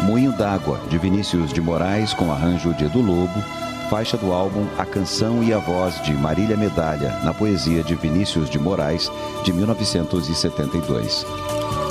Moinho d'Água, de Vinícius de Moraes, com arranjo de Edu Lobo, faixa do álbum A Canção e a Voz, de Marília Medalha, na poesia de Vinícius de Moraes, de 1972.